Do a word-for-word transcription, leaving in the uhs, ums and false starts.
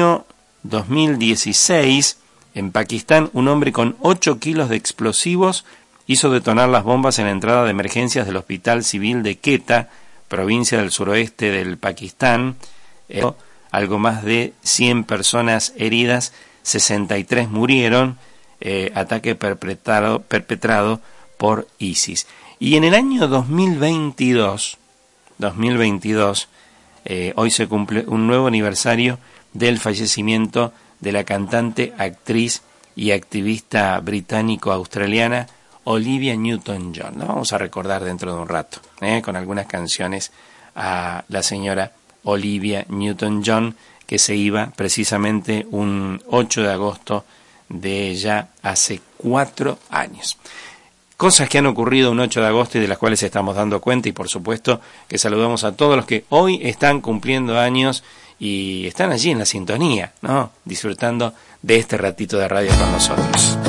año dos mil dieciséis, en Pakistán, un hombre con ocho kilos de explosivos hizo detonar las bombas en la entrada de emergencias del Hospital Civil de Quetta, provincia del suroeste del Pakistán. Eh, algo más de cien personas heridas, sesenta y tres murieron, eh, ataque perpetrado, perpetrado por ISIS. Y en el año dos mil veintidós, dos mil veintidós eh, hoy se cumple un nuevo aniversario del fallecimiento de la cantante, actriz y activista británico-australiana Olivia Newton-John. La vamos a recordar dentro de un rato, ¿eh? con algunas canciones a la señora Olivia Newton-John, que se iba precisamente un ocho de agosto de ya hace cuatro años. Cosas que han ocurrido un ocho de agosto y de las cuales estamos dando cuenta, y por supuesto que saludamos a todos los que hoy están cumpliendo años y están allí en la sintonía, ¿no? Disfrutando de este ratito de radio con nosotros.